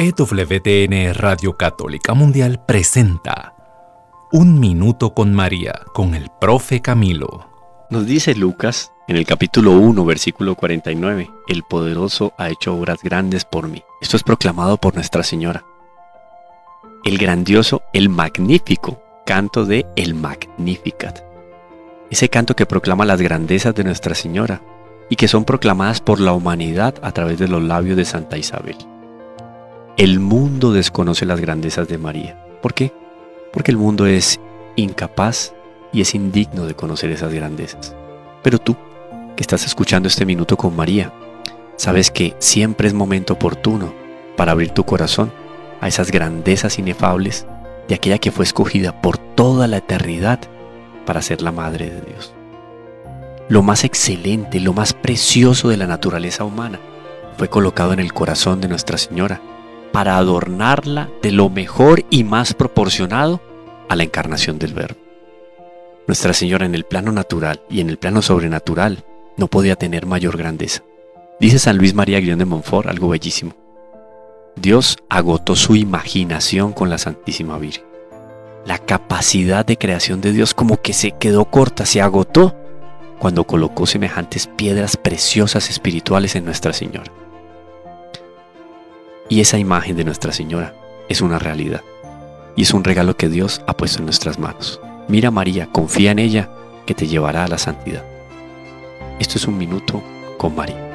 EWTN Radio Católica Mundial presenta Un Minuto con María, con el Profe Camilo. Nos dice Lucas, en el capítulo 1, versículo 49, el poderoso ha hecho obras grandes por mí. Esto es proclamado por Nuestra Señora. El grandioso, el magnífico canto de el Magnificat. Ese canto que proclama las grandezas de Nuestra Señora y que son proclamadas por la humanidad a través de los labios de Santa Isabel. El mundo desconoce las grandezas de María. ¿Por qué? Porque el mundo es incapaz y es indigno de conocer esas grandezas. Pero tú, que estás escuchando este minuto con María, sabes que siempre es momento oportuno para abrir tu corazón a esas grandezas inefables de aquella que fue escogida por toda la eternidad para ser la Madre de Dios. Lo más excelente, lo más precioso de la naturaleza humana fue colocado en el corazón de Nuestra Señora para adornarla de lo mejor y más proporcionado a la encarnación del Verbo. Nuestra Señora en el plano natural y en el plano sobrenatural no podía tener mayor grandeza. Dice San Luis María Grión de Montfort algo bellísimo. Dios agotó su imaginación con la Santísima Virgen. La capacidad de creación de Dios como que se quedó corta, se agotó cuando colocó semejantes piedras preciosas espirituales en Nuestra Señora. Y esa imagen de Nuestra Señora es una realidad y es un regalo que Dios ha puesto en nuestras manos. Mira a María, confía en ella que te llevará a la santidad. Esto es Un Minuto con María.